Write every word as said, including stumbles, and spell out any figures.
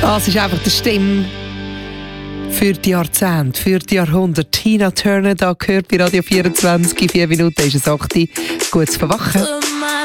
Das ist einfach die Stimme für die Jahrzehnte, für die Jahrhunderte. Tina Turner, da gehört bei Radio vierundzwanzig. In vier Minuten ist es acht Uhr. Gutes Verwachen.